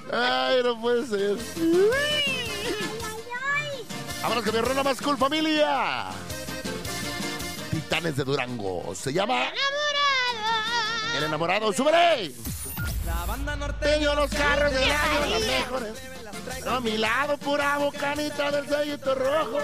Ay, no puede ser. Vámonos con mi rola más cool, familia. Titanes de Durango. Se llama El Enamorado. ¡Súbele! La banda norteña, Los carros del año, las mejores. No, a mi lado, pura bocanita del sellito rojo.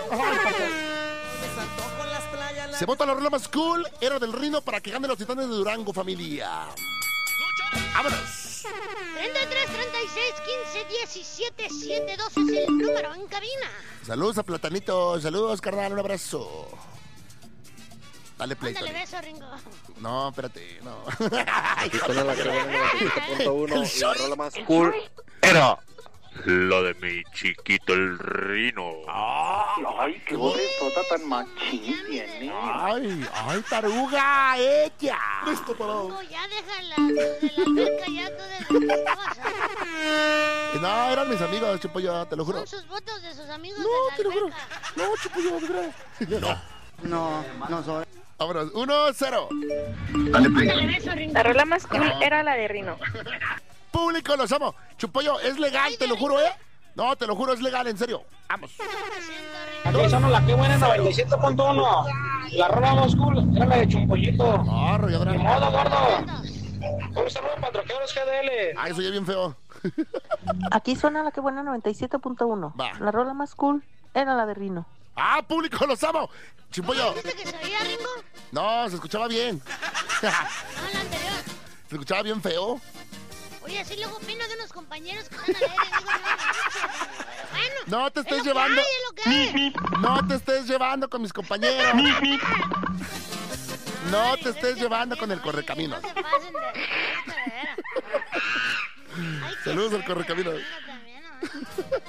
Se vota la rola más cool. Era del Rino para que ganen los Titanes de Durango, familia. ¡Vámonos! 33, 36, 15, 17, 7, 2 es el número en cabina. Saludos a Platanito. Saludos, carnal. Un abrazo. Dale play. Ándale, beso, Ringo. No, espérate, no. Aquí suena la que viene 97.1 y la rola más cool era la de mi chiquito el Rino. Ay, qué bonitota tan machín tiene. Ay, taruga, ella. Listo para... Ringo, ya déjala de la alberca, ya tú de la cosa. No, eran mis amigos, Chupollo, te lo juro. Son sus votos de sus amigos No, de te la lo juro. alberca. No, Chupollo, de verdad. No soy. Vámonos, 1-0. Ándale, beso, Ringo. La rola más cool era la de Rino. Público, los amo. Chupollo, es legal, te lo juro, ¿eh? No, te lo juro, es legal, en serio. Vamos. Aquí son la que buena 97.1. La rola más cool era la de Chumpollito. No, rolladora. Ni modo, gordo. Un saludo para Troqueros GDL. Ay, soy bien feo. Aquí suena la que buena 97.1. Va. La rola más cool era la de Rino. Ah, público, los amo. Chupollo. ¿Viste que se oía, Ringo? No, se escuchaba bien. No, la anterior. Se escuchaba bien feo. Oye, así luego opino de unos compañeros que están al aire. Digo, no manches, pero bueno. No te estés es lo llevando. que hay, es lo que hay. No te estés llevando con mis compañeros. No te estés llevando con el correcaminos. No se pasen de veras. Ay, qué Saludos al feo, correcaminos. Ringo también, ¿no?